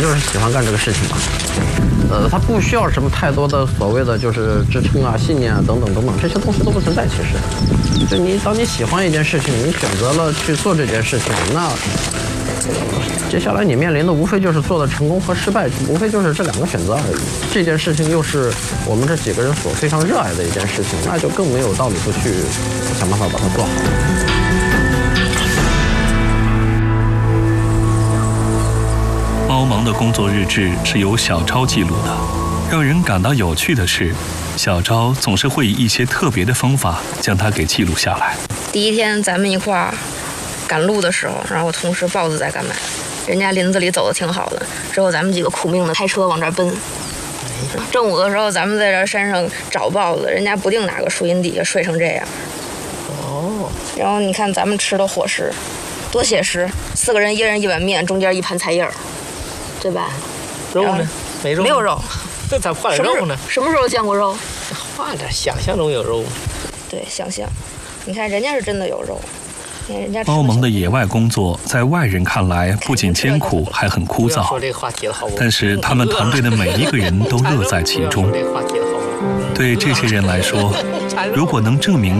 就是喜欢干这个事情嘛。他不需要什么太多的所谓的就是支撑啊、信念啊等等等等，这些东西都不存在。其实，就当你喜欢一件事情，你选择了去做这件事情，那接下来你面临的无非就是做的成功和失败，无非就是这2个选择而已。这件事情又是我们这几个人所非常热爱的一件事情，那就更没有道理不去想办法把它做好。 猫忙的工作日志是由小昭记录的。让人感到有趣的是，小昭总是会以一些特别的方法将它给记录下来。 第一天咱们一块儿赶路的时候，然后我同事豹子在干嘛？人家林子里走的挺好的，之后咱们几个苦命的开车往这儿奔。正午的时候，咱们在这山上找豹子，人家不定哪个树荫底下睡成这样。哦。然后你看咱们吃的伙食，多写实，4个人1人1碗面，中间1盘菜叶儿，对吧？ 肉呢？没肉？ 没有肉。 这咋换点肉呢？ 什么时候见过肉？ 换点，想象中有肉。 对，想象。你看人家是真的有肉。 猫萌的野外工作在外人看来不仅艰苦，还很枯燥。但是他们团队的每一个人都乐在其中。对这些人来说，如果能证明